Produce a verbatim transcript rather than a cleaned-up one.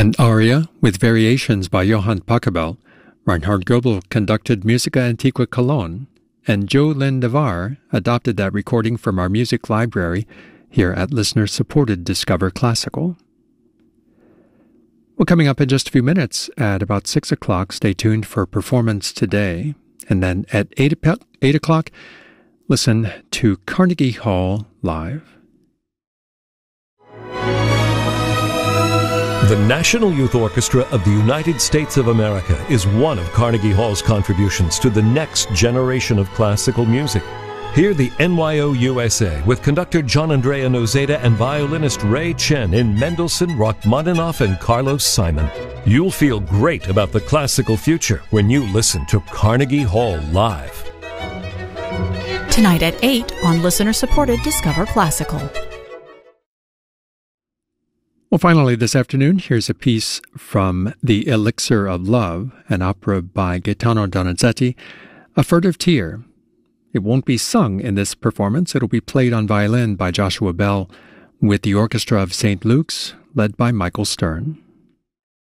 An aria with variations by Johann Pachelbel. Reinhard Goebel conducted Musica Antiqua Cologne, and Joe Lynn Navarre adopted that recording from our music library here at listener-supported Discover Classical. Well, coming up in just a few minutes at about six o'clock, stay tuned for Performance Today. And then at eight o'clock, listen to Carnegie Hall Live. The National Youth Orchestra of the United States of America is one of Carnegie Hall's contributions to the next generation of classical music. Hear the N Y O U S A with conductor John Andrea Nozeda and violinist Ray Chen in Mendelssohn, Rachmaninoff, and Carlos Simon. You'll feel great about the classical future when you listen to Carnegie Hall Live. Tonight at eight on listener-supported Discover Classical. Well, finally this afternoon, here's a piece from The Elixir of Love, an opera by Gaetano Donizetti, A Furtive Tear. It won't be sung in this performance. It'll be played on violin by Joshua Bell with the Orchestra of Saint Luke's, led by Michael Stern.